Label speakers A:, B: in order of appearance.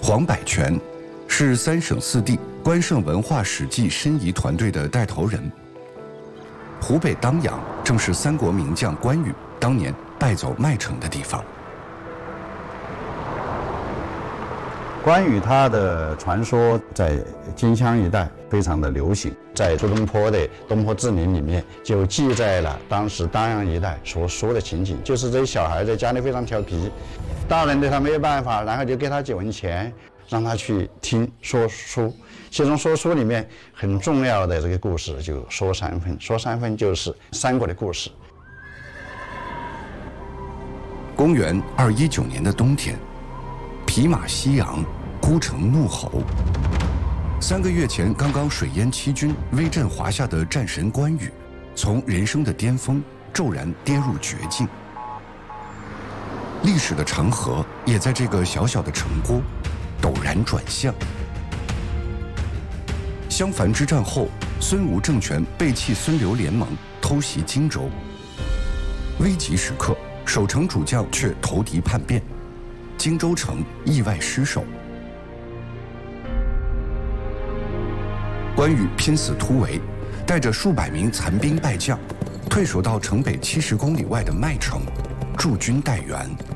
A: 黄百全是3省4地关圣文化史迹申遗团队的带头人。湖北当阳正是三国名将关羽当年败走麦城的地方。
B: 关羽他的传说在荆襄一带非常的流行，在苏东坡的《东坡志林》里面就记载了当时当阳一带所说的情景，就是这些小孩在家里非常调皮，大人对他没有办法，然后就给他几文钱，让他去听说书。其中说书里面很重要的这个故事就说三分，说三分就是三国的故事。
A: 公元219年的冬天，匹马西阳，孤城怒吼。3个月前刚刚水淹七军、威震华夏的战神关羽，从人生的巅峰骤然跌入绝境。历史的长河也在这个小小的城郭陡然转向。襄樊之战后，孙吴政权背弃孙刘联盟，偷袭荆州。危急时刻，守城主将却投敌叛变，荆州城意外失守。关羽拼死突围，带着数百名残兵败将，退守到城北70公里外的麦城，驻军待援。